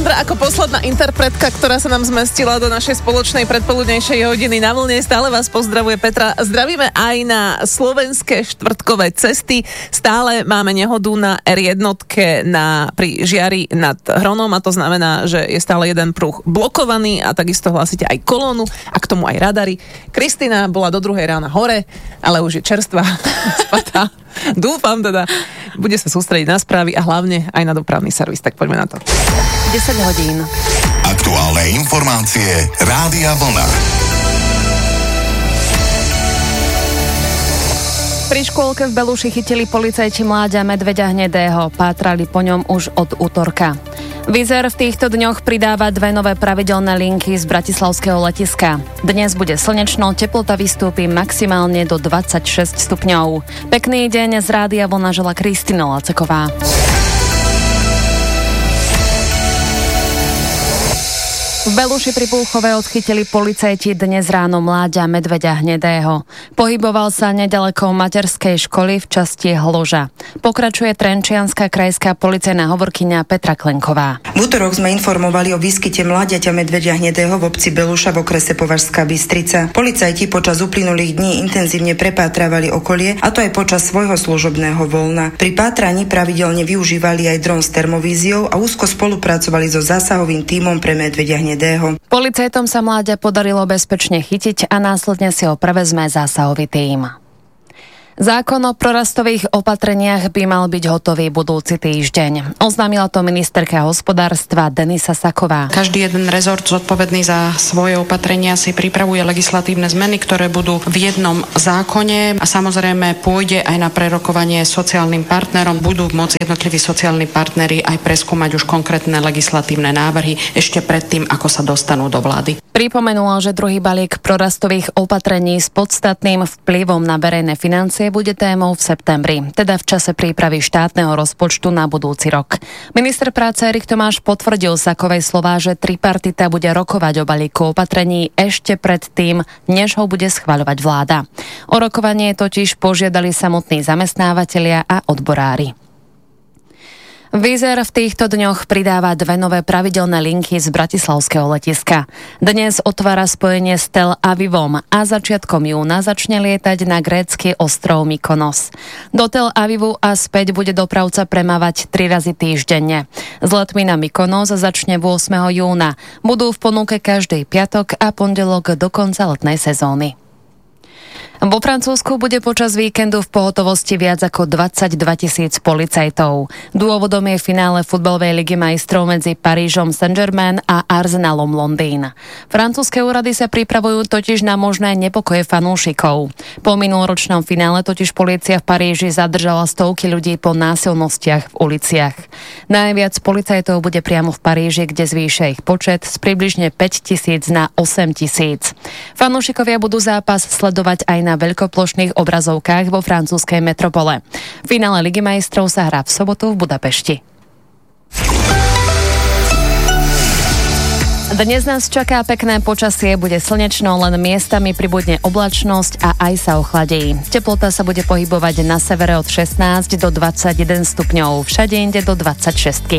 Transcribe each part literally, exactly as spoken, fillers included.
Ondra ako posledná interpretka, ktorá sa nám zmestila do našej spoločnej predpoludnejšej hodiny na vlne. Stále vás pozdravuje Petra. Zdravíme aj na slovenské štvrtkové cesty. Stále máme nehodu na er jeden na, pri Žiari nad Hronom a to znamená, že je stále jeden pruh blokovaný a takisto hlásite aj kolónu a k tomu aj radary. Kristina bola do druhej rána hore, ale už je čerstvá, spatá. Dúfam teda, bude sa sústrediť na správy a hlavne aj na dopravný servis. Tak poďme na to. desať hodín. Aktuálne informácie Rádia Vlna. Pri škôlke v Beluši chytili policajti mláďa medveďa hnedého. Pátrali po ňom už od útorka. Vizer v týchto dňoch pridáva dve nové pravidelné linky z bratislavského letiska. Dnes bude slnečno, teplota vystúpi maximálne do dvadsaťšesť stupňov. Pekný deň z Rádia Vlna žela Kristina Laceková. V Beluši pri Púchove odchytili policajti dnes ráno mláďa medveďa hnedého. Pohyboval sa nedaleko materskej školy v časti Hloža. Pokračuje Trenčianska krajská policajná hovorkyňa Petra Klenková. V útorok sme informovali o výskyte mláďaťa medveďa hnedého v obci Beluša v okrese Považská Bystrica. Policajti počas uplynulých dní intenzívne prepátravali okolie, a to aj počas svojho služobného voľna. Pri pátraní pravidelne využívali aj dron s termovíziou a úzko spolupracovali so zásahovým tímom pre medveďa hnedého. Policajtom sa mláďa podarilo bezpečne chytiť a následne si ho prevezme zásahový tím. Zákon o prorastových opatreniach by mal byť hotový budúci týždeň. Oznámila to ministerka hospodárstva Denisa Saková. Každý jeden rezort zodpovedný za svoje opatrenia si pripravuje legislatívne zmeny, ktoré budú v jednom zákone a samozrejme pôjde aj na prerokovanie sociálnym partnerom. Budú môcť jednotliví sociálni partneri aj preskúmať už konkrétne legislatívne návrhy ešte predtým, ako sa dostanú do vlády. Pripomenula, že druhý balík prorastových opatrení s podstatným vplyvom na verejné financie bude témou v septembri, teda v čase prípravy štátneho rozpočtu na budúci rok. Minister práce Erik Tomáš potvrdil Sakovej slová, že tripartita bude rokovať o balíku opatrení ešte pred tým, než ho bude schvaľovať vláda. O rokovanie totiž požiadali samotní zamestnávatelia a odborári. Vizer v týchto dňoch pridáva dve nové pravidelné linky z bratislavského letiska. Dnes otvára spojenie s Tel Avivom a začiatkom júna začne lietať na grécky ostrov Mykonos. Do Tel Avivu a späť bude dopravca premávať tri razy týždenne. S letmi na Mykonos začne ôsmeho júna. Budú v ponuke každý piatok a pondelok do konca letnej sezóny. Vo Francúzsku bude počas víkendu v pohotovosti viac ako dvadsaťdva tisíc policajtov. Dôvodom je finále futbalovej ligy majstrov medzi Parížom Saint-Germain a Arsenalom Londýn. Francúzske úrady sa pripravujú totiž na možné nepokoje fanúšikov. Po minuloročnom finále totiž polícia v Paríži zadržala stovky ľudí po násilnostiach v uliciach. Najviac policajtov bude priamo v Paríži, kde zvýšia ich počet z približne päť tisíc na osem tisíc. Fanúšikovia budú zápas sledovať aj na veľkoplošných obrazovkách vo francúzskej metropole. Finále Ligy majstrov sa hrá v sobotu v Budapešti. Dnes nás čaká pekné počasie, bude slnečno, len miestami pribudne oblačnosť a aj sa ochladí. Teplota sa bude pohybovať na severe od šestnásť do dvadsaťjeden stupňov, všade inde do dvadsaťšesť.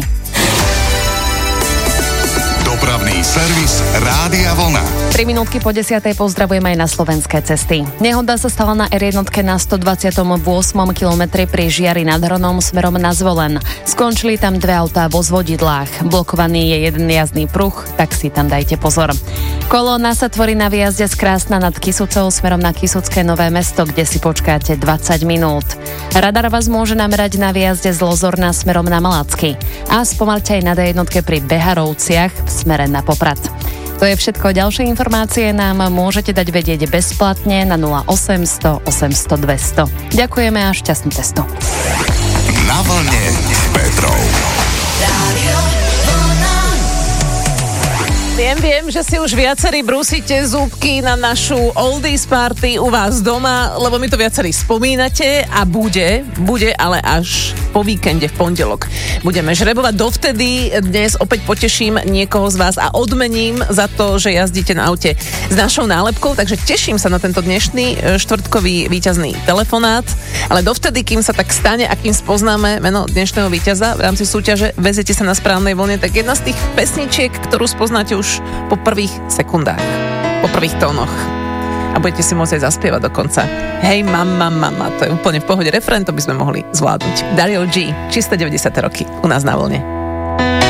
Dopravný servis Rádia Vlna. tri minútky po desiatej pozdravujem aj na slovenské cesty. Nehoda sa stala na er jeden na stodvadsiatom ôsmom kilometri pri Žiari nad Hronom smerom na Zvolen. Skončili tam dve autá vo zvodidlách. Blokovaný je jeden jazdný pruh, tak si tam dajte pozor. Kolóna sa tvorí na výjazde z Krásna nad Kysucou smerom na Kysucké Nové Mesto, kde si počkáte dvadsať minút. Radar vás môže namerať na výjazde z Lozorna smerom na Malacky. A spomalte aj na dé jeden pri Beharovciach v smere na Poprad. To je všetko. Ďalšie informácie nám môžete dať vedieť bezplatne na nula osemsto osemsto dvesto. Ďakujeme a šťastnú cestu. Na vlne s Petrou. Tie Viem, viem, že si už viacerí brúsite zúbky na našu oldies party u vás doma, lebo mi to viacerí spomínate a bude, bude ale až po víkende v pondelok. Budeme žrebovať dovtedy, dnes opäť poteším niekoho z vás a odmením za to, že jazdíte na aute s našou nálepkou, takže teším sa na tento dnešný štvrtkový víťazný telefonát, ale dovtedy, kým sa tak stane a kým spoznáme meno dnešného víťaza v rámci súťaže Vezete sa na správnej vlne, tak jedna z tých pesničiek, ktorú spoznáte už po prvých sekundách, po prvých tónoch. A budete si môcť aj zaspievať dokonca. Hej, mama, mama, to je úplne v pohode refrén, to by sme mohli zvládnuť. Dario G, čisté deväťdesiate roky, u nás na vlne.